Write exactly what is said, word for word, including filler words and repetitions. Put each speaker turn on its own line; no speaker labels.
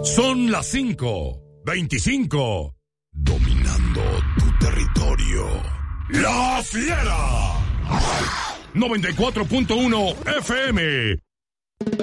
Son las cinco veinticinco. Dominando tu territorio. La Fiera. noventa y cuatro punto uno F M.